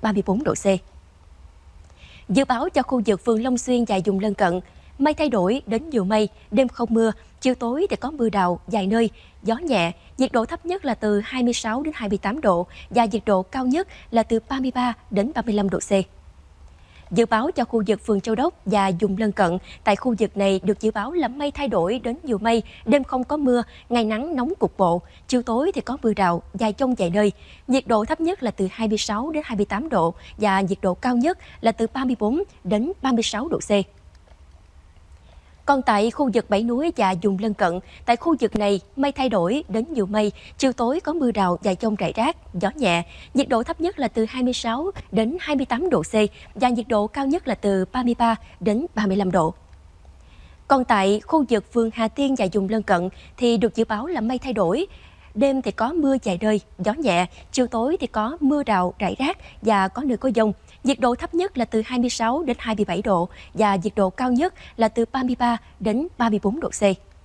34 độ C. Dự báo cho khu vực phường Long Xuyên và vùng lân cận, mây thay đổi đến nhiều mây, đêm không mưa, chiều tối thì có mưa rào vài nơi, gió nhẹ, nhiệt độ thấp nhất là từ 26 đến 28 độ và nhiệt độ cao nhất là từ 33 đến 35 độ C. Dự báo cho khu vực phường Châu Đốc và vùng lân cận, tại khu vực này được dự báo là mây thay đổi đến nhiều mây, đêm không có mưa, ngày nắng nóng cục bộ, chiều tối thì có mưa rào, dài dông vài nơi. Nhiệt độ thấp nhất là từ 26 đến 28 độ và nhiệt độ cao nhất là từ 34 đến 36 độ C. Còn tại khu vực Bảy Núi và vùng lân cận, tại khu vực này mây thay đổi đến nhiều mây, chiều tối có mưa rào và dông rải rác, gió nhẹ, nhiệt độ thấp nhất là từ 26 đến 28 độ C và nhiệt độ cao nhất là từ 33 đến 35 độ. Còn tại khu vực phường Hà Tiên và vùng lân cận thì được dự báo là mây thay đổi, đêm thì có mưa vài nơi, gió nhẹ, chiều tối thì có mưa rào rải rác và có nơi có dông. Nhiệt độ thấp nhất là từ 26 đến 27 độ và nhiệt độ cao nhất là từ 33 đến 34 độ C.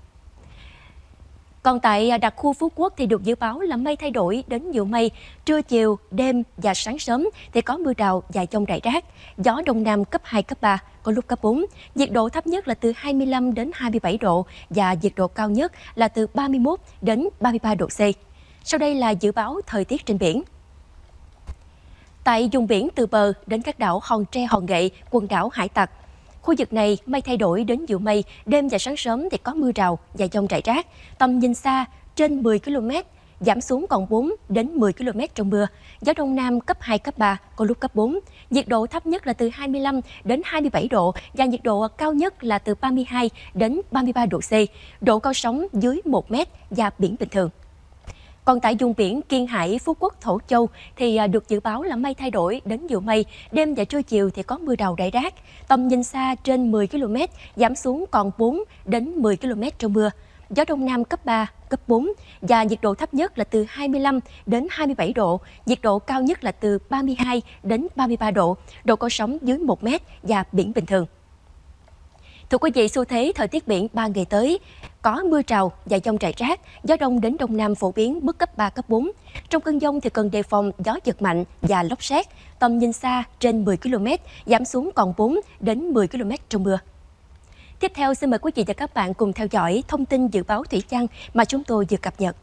Còn tại đặc khu Phú Quốc thì được dự báo là mây thay đổi đến nhiều mây, trưa chiều, đêm và sáng sớm thì có mưa rào và dông rải rác, gió đông nam cấp 2, cấp 3, có lúc cấp 4, nhiệt độ thấp nhất là từ 25 đến 27 độ và nhiệt độ cao nhất là từ 31 đến 33 độ C. Sau đây là dự báo thời tiết trên biển. Tại vùng biển từ bờ đến các đảo Hòn Tre, Hòn Nghệ, quần đảo Hải Tặc, khu vực này mây thay đổi đến nhiều mây, đêm và sáng sớm thì có mưa rào và dông rải rác, tầm nhìn xa trên 10 km, giảm xuống còn 4 đến 10 km trong mưa, gió đông nam cấp 2, cấp 3, có lúc cấp 4, nhiệt độ thấp nhất là từ 25 đến 27 độ và nhiệt độ cao nhất là từ 32 đến 33 độ C, độ cao sóng dưới 1 mét và biển bình thường. Còn tại vùng biển Kiên Hải, Phú Quốc, Thổ Châu thì được dự báo là mây thay đổi đến nhiều mây, đêm và trưa chiều thì có mưa rào rải rác, tầm nhìn xa trên 10 km, giảm xuống còn 4 đến 10 km trong mưa, gió đông nam cấp 3, cấp 4 và nhiệt độ thấp nhất là từ 25 đến 27 độ, nhiệt độ cao nhất là từ 32 đến 33 độ, độ cao sóng dưới 1 mét và biển bình thường. Thưa quý vị, xu thế thời tiết biển 3 ngày tới có mưa rào và dông rải rác, gió đông đến đông nam phổ biến mức cấp 3, cấp 4. Trong cơn dông thì cần đề phòng gió giật mạnh và lốc sét, tầm nhìn xa trên 10 km, giảm xuống còn 4 đến 10 km trong mưa. Tiếp theo, xin mời quý vị và các bạn cùng theo dõi thông tin dự báo thủy văn mà chúng tôi vừa cập nhật.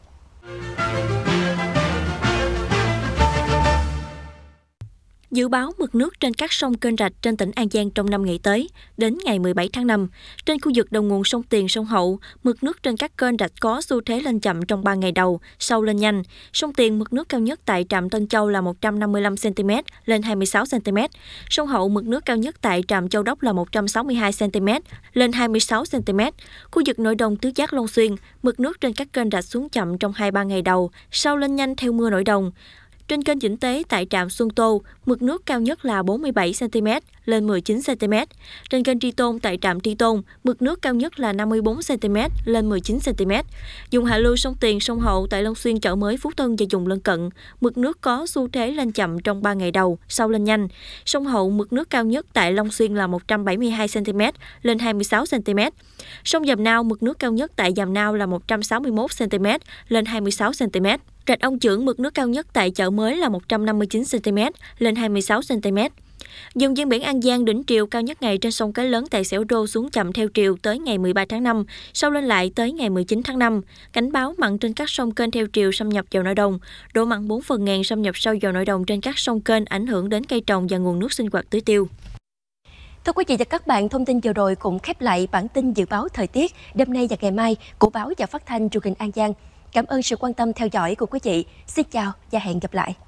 Dự báo mực nước trên các sông kênh rạch trên tỉnh An Giang trong 5 ngày tới, đến ngày 17 tháng 5. Trên khu vực đầu nguồn sông Tiền, sông Hậu, mực nước trên các kênh rạch có xu thế lên chậm trong 3 ngày đầu, sau lên nhanh. Sông Tiền, mực nước cao nhất tại trạm Tân Châu là 155 cm, lên 26 cm. Sông Hậu, mực nước cao nhất tại trạm Châu Đốc là 162 cm, lên 26 cm. Khu vực nội đồng Tứ Giác, Long Xuyên, mực nước trên các kênh rạch xuống chậm trong 2-3 ngày đầu, sau lên nhanh theo mưa nội đồng. Trên kênh Vĩnh Tế tại trạm Xuân Tô, mực nước cao nhất là 47 cm, lên 19 cm. Trên kênh Tri Tôn tại trạm Tri Tôn, mực nước cao nhất là 54 cm, lên 19 cm. Vùng hạ lưu sông Tiền, sông Hậu tại Long Xuyên, Chợ Mới, Phú Tân và vùng lân cận, mực nước có xu thế lên chậm trong 3 ngày đầu, sau lên nhanh. Sông Hậu, mực nước cao nhất tại Long Xuyên là 172 cm, lên 26 cm. Sông Giàm Nao, mực nước cao nhất tại Giàm Nao là 161 cm, lên 26 cm. Rạch Ông Chưởng, mực nước cao nhất tại Chợ Mới là 159 cm, lên 26 cm. Vùng ven biển An Giang, đỉnh triều cao nhất ngày trên sông Cái Lớn tại Xẻo Rô xuống chậm theo triều tới ngày 13 tháng 5, sau lên lại tới ngày 19 tháng 5. Cảnh báo mặn trên các sông kênh theo triều xâm nhập vào nội đồng. Độ mặn 4 phần ngàn xâm nhập sâu vào nội đồng trên các sông kênh ảnh hưởng đến cây trồng và nguồn nước sinh hoạt tưới tiêu. Thưa quý vị và các bạn, thông tin vừa rồi cũng khép lại bản tin dự báo thời tiết đêm nay và ngày mai của báo và phát thanh truyền hình An Giang. Cảm ơn sự quan tâm theo dõi của quý vị. Xin chào và hẹn gặp lại.